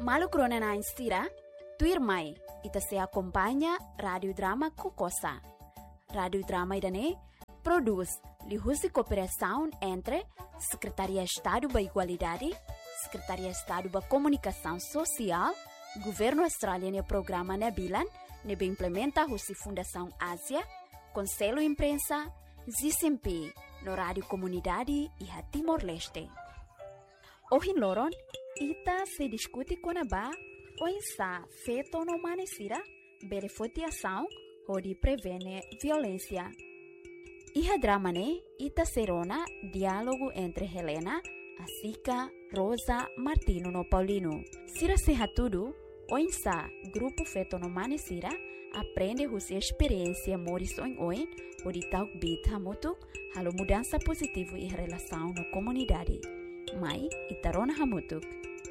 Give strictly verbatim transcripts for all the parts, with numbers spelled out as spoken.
Malu krona na instira, tuir mai, ita se acompanha Radio Drama Kokosa. Radio Drama idane produz lihusi cooperação entre Secretaria de Estado da Igualdade, Secretaria de Estado da Comunicação Social, Governo Australiano e Programa Nebilan, nebe implementa a Fundação Ásia, Conselho Imprensa, Z C M P, no Rádio Comunidade e a Timor-Leste. Hoje, Loron, ita se discute com a ba, o insa feito no manesira, beneficiação, ou de prevene violência. Iha drama ne, ita serona diálogo entre Helena, Asica, Rosa, Martino no Paulino. Sira seha tudo, o insa grupo feito no manesira, aprende a sua experiência morison oin, o de tal bit hamutu, halo mudança positiva e relação na comunidade. Mai, itarona hamutuk.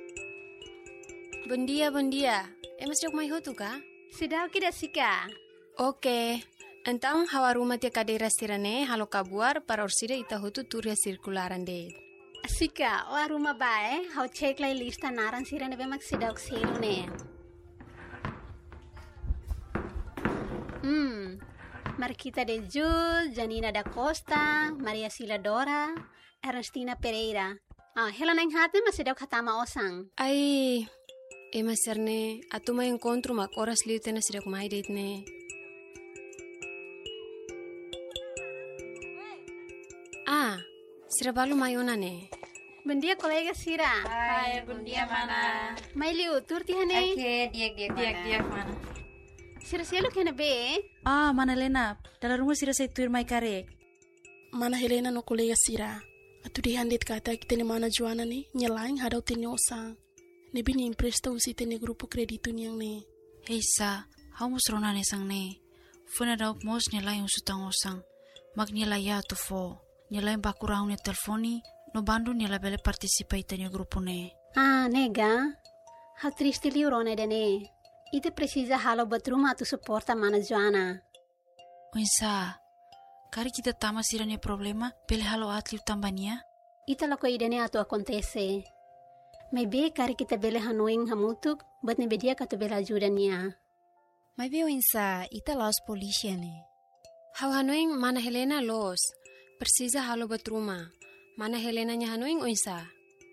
Bom dia, bom dia. Emas jok mai hutu ka? Sudah kita sika. Oke. Então, hawa rumah tia cadeira sirane, halo kabuar para orsida ita hutu turia circularan de. Sika, o rumah bae, hau cek lai lista naran sirane bemak sidak serune. Hmm. Marquita de Jul, Janina da Costa, Maria Sila Dora, Ernestina Pereira. Ah, Helena yang hati masih dak hatama osang. Ai, ema serne, atu ma encontro mak oras liu tena sidak mai date ne. Ah, sira balu mayona ne. Bom dia, colega Sira. Hai, bom dia, mana. Mai liu, turti hane. Oke, diak-diak, diak-diak, mana. Sira sialo kena be. Ah, mana Helena. Dalam rumah Sira saya tuir mai karek. Mana Helena no colega Sira. Atu dihandit kata kita ni mana Joana ni nyelain hadau tini osang. Nebi ni impresta usi tini grupo kreditu yang ni. Hei sa, hau musrona ne sang ne. Funa dauk mos nyelain usutang osang. Mag nyelai ya tu fo. Nyelain baku rahun ne telefoni. No bandu nyelai bele partisipa itani grupo ne. Ah, nega. Hau triste liurone de ne. Ite precisa halo batruma tu suporta mana Joana. Oinsa. Kari kita tama sira ne problema, bele halo atliu tambania? Ita lako idene atu acontece. Mai be kari kita bele hanoing hamutuk, bat ne bedia katu bele ajuda niya. Mai be oinsa, ita los polisia ne. Hau hanoing mana Helena los, precisa halo batruma. Mana Helena nya hanoing oinsa?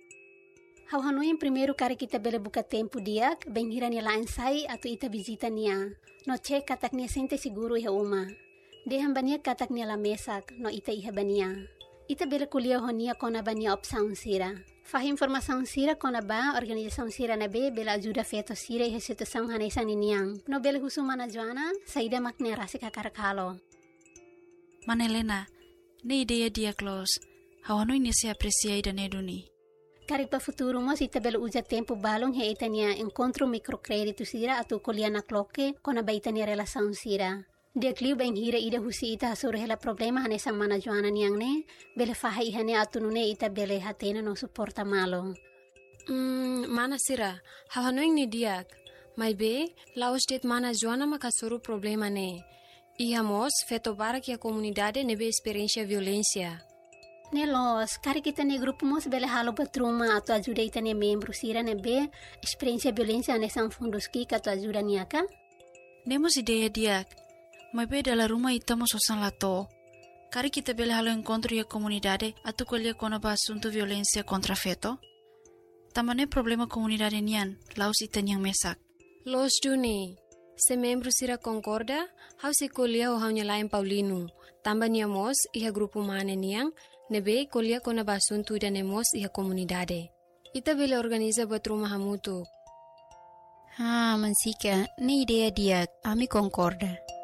Hau hanoing primeiro kari kita bele buka tempo diak, benghira niya lain sai atu ita visita niya. No cek katak niya sente siguro iha uma. Dehan bania katak niya la mesak, no ita iha bania. Ita bela kuliah honia kona bania opsaun sira. Fahim informasaun sira kona ba, organizasaun sira na be, bela ajuda feto sira iha situasaun hanesan niniang. No bela husumana Joana, saida makne rasi kakarakalo. Mana Helena, ne ideia dia close. Hawano ini se aprecia ida neduni. Karipa futuro mo ita bela uja tempo balong he ita niya encontro microcredito sira atu kuliah na kloke kona ba ita niya relasaun sira. Dia kliu bang hira ida husi ita hasur hela problema hane sang mana Joana niyang ne, bele faha ihane atunune ita bele hatena no suporta malo. Hmm, mana sira, hawanoing ni diak. Mai be, laos det mana Joana makasuru problema ne. Iha mos, feto barak ya komunidade nebe experiência violência. Ne los, kari kita ne grupo mos bele halo batruma atu ajuda ita ne membro sira nebe experiência violência hane sang fundos ki atu ajuda niyaka? Nemos ideia diak. Mai be dalam rumah itamo sosan lato. Kari kita bele halo encontro ya comunidade atu kolia kona ba asunto violência contra feto. Tamane problema comunidade nian, laos ita niyang mesak. Los duni, se membro sira concorda, hau se kolia o hau nyalain Paulino. Tamba niamos iha grupo mane niyang, nebe kolia kona ba asunto ida nemos iha comunidade. Ita bele organiza buat rumah hamutu. Ah, mansika, ni idea dia, ami concorda.